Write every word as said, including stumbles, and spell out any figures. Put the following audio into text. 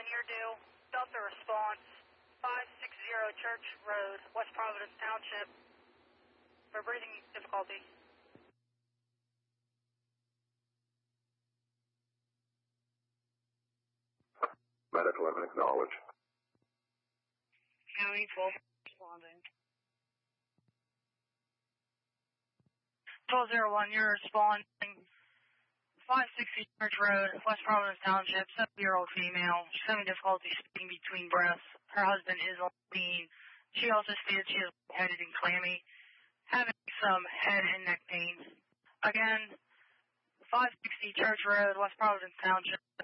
year due. Delta response, five sixty Church Road, West Providence Township, for breathing difficulty. Medical and acknowledge. County twelve responding. twelve oh one, you're responding. five sixty Church Road, West Providence Township, seventy-year-old female. She's having difficulty speaking between breaths. Her husband is on scene. She also stated she is headed and clammy, having some head and neck pains. Again, five sixty Church Road, West Providence Township,